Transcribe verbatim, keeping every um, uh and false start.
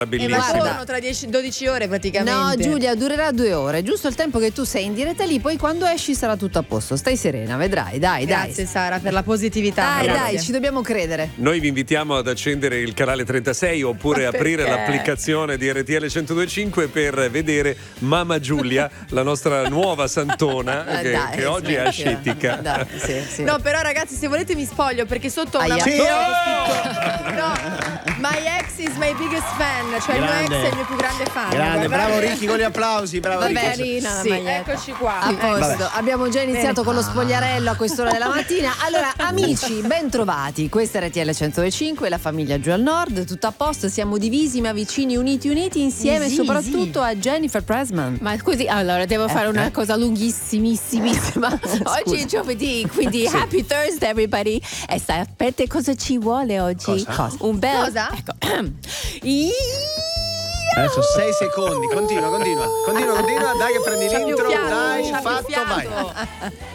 E ma Guarda, tra dieci dodici ore praticamente. no, Giulia, durerà due ore, giusto il tempo che tu sei in diretta lì, poi quando esci sarà tutto a posto. Stai serena, vedrai, dai, Grazie dai. Sara per la positività. Dai, Grazie. dai, ci dobbiamo credere. Noi vi invitiamo ad accendere il canale trentasei oppure Ma aprire perché? l'applicazione di R T L centodue e cinque per vedere Mamma Giulia, la nostra nuova santona Eh, che, dai, che oggi è smettila. ascetica. Dai, sì, sì. No, però ragazzi, se volete mi spoglio perché sotto ho una Aia. foto Sì. con scritto no, my ex is my biggest fan, cioè il mio Grande. ex è il mio più grande fan. Grande, Guardate. bravo Ricky con gli applausi, bravo Va Ricky. bene. Carina la Sì. maglietta. Eccoci qua. A posto, Vabbè. abbiamo già iniziato Bene. con lo spogliarello a quest'ora della mattina. Allora, amici, ben trovati. Questa è R T L centodue e cinque, la famiglia giù al nord, tutto a posto, siamo divisi ma vicini, uniti, uniti insieme, Easy, soprattutto a Jennifer Pressman. Ma scusi, allora devo fare una cosa lunghissimissima. Oggi è giovedì, quindi happy Thursday everybody. E sapete cosa ci vuole oggi? Cosa? Un bel Cosa? Ecco. I- Adesso sei secondi, continua, continua, continua, continua, dai che prendi C'ha più l'intro, fiato, dai, c'ha più fatto, vai. fiato.